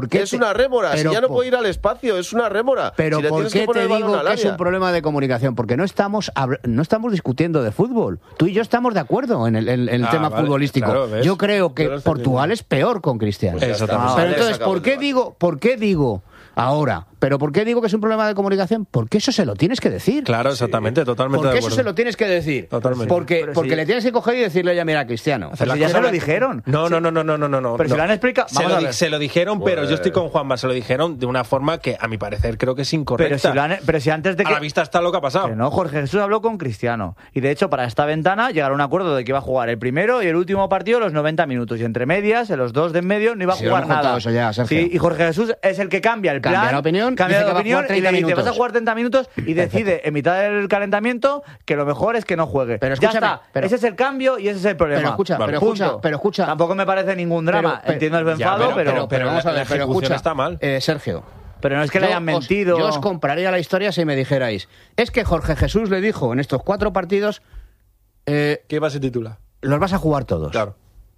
Es una rémora, si ya no puede ir al espacio, es una rémora. Pero si ¿por qué te digo que es un problema de comunicación? Porque no estamos discutiendo de fútbol. Tú y yo estamos de acuerdo en el tema futbolístico. Claro, yo creo que Portugal es peor con Cristiano. Pero entonces, ¿por qué digo ahora? ¿Pero por qué digo que es un problema de comunicación? Porque eso se lo tienes que decir. Claro, exactamente, totalmente de acuerdo. Porque eso se lo tienes que decir. Totalmente. Porque le tienes que coger y decirle, ya mira, Cristiano. Pero si ya se lo dijeron. No. Pero si lo han explicado... Se lo dijeron, pero yo estoy con Juanma, se lo dijeron de una forma que, a mi parecer, creo que es incorrecta. Pero si antes de que... A la vista está lo que ha pasado. Pero no, Jorge Jesús habló con Cristiano. Y de hecho, para esta ventana, llegaron a un acuerdo de que iba a jugar el primero y el último partido los 90 minutos. Y entre medias, en los dos de en medio, no iba a jugar nada. Eso ya, Sergio. Sí, y Jorge Jesús es el que cambia el plan. Cambia de opinión. Y le dice, vas a jugar 30 minutos y decide en mitad del calentamiento que lo mejor es que no juegue. Pero ya está. Ese es el cambio y ese es el problema. Pero escucha. Tampoco me parece ningún drama. Entiendo el enfado, pero vamos a ver, la ejecución está mal. Sergio. Pero no es que le hayan mentido. Yo os compraría la historia si me dijerais, es que Jorge Jesús le dijo en estos 4 partidos... ¿Qué va a ser titular? Los vas a jugar todos. Claro.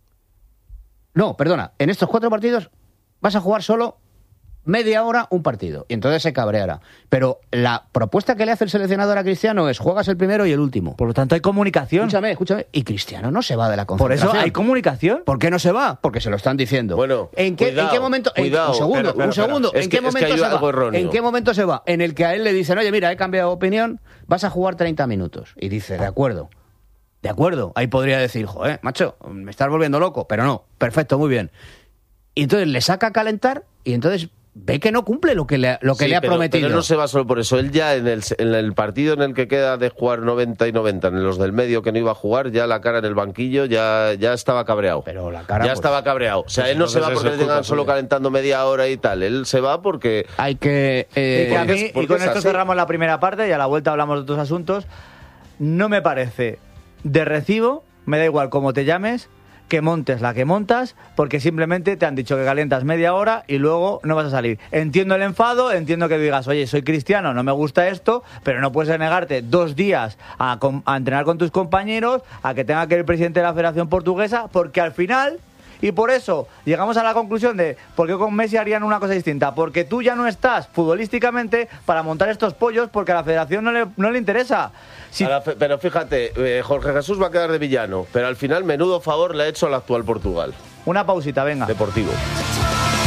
No, perdona, en estos 4 partidos vas a jugar solo media hora un partido. Y entonces se cabreará. Pero la propuesta que le hace el seleccionador a Cristiano es juegas el primero y el último. Por lo tanto hay comunicación. Escúchame. Y Cristiano no se va de la concentración. Por eso hay comunicación. ¿Por qué no se va? Porque se lo están diciendo. Bueno, ¿En qué momento? Un segundo. ¿En qué momento se va? ¿En qué momento se va? En el que a él le dicen, oye, mira, he cambiado de opinión, vas a jugar 30 minutos. Y dice, de acuerdo. Ahí podría decir, joder, macho, me estás volviendo loco. Pero no, perfecto, muy bien. Y entonces le saca a calentar y entonces ve que no cumple lo que le ha prometido. Pero no se va solo por eso. Él ya en el partido en el que queda de jugar 90 y 90, en los del medio que no iba a jugar, ya la cara en el banquillo ya estaba cabreado. Pero la cara... estaba cabreado. O sea, él no se va porque le tengan solo calentando media hora y tal. Él se va porque... Hay que... y con esto cerramos la primera parte y a la vuelta hablamos de otros asuntos. No me parece de recibo, me da igual cómo te llames, que montes la que montas, porque simplemente te han dicho que calientas media hora y luego no vas a salir. Entiendo el enfado, entiendo que digas, oye, soy cristiano, no me gusta esto, pero no puedes negarte 2 días a entrenar con tus compañeros, a que tenga que ir el presidente de la Federación Portuguesa, porque al final... Y por eso llegamos a la conclusión de por qué con Messi harían una cosa distinta. Porque tú ya no estás futbolísticamente para montar estos pollos porque a la federación no le interesa. Pero fíjate, Jorge Jesús va a quedar de villano, pero al final menudo favor le ha hecho al actual Portugal. Una pausita, venga. Deportivo.